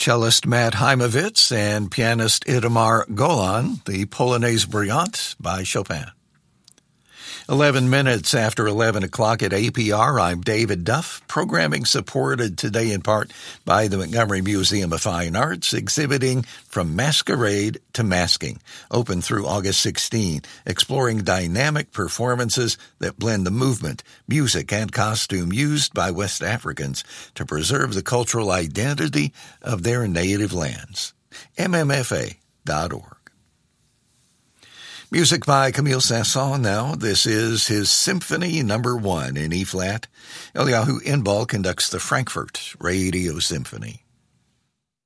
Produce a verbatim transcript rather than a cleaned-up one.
Cellist Matt Heimovitz and pianist Itamar Golan, the Polonaise Brillante by Chopin. Eleven minutes after eleven o'clock at A P R, I'm David Duff. Programming supported today in part by the Montgomery Museum of Fine Arts, exhibiting From Masquerade to Masking, open through August sixteenth, exploring dynamic performances that blend the movement, music, and costume used by West Africans to preserve the cultural identity of their native lands. M M F A dot org. Music by Camille Saint-Saëns now. This is his Symphony Number One in E-flat. Eliyahu Inbal conducts the Frankfurt Radio Symphony.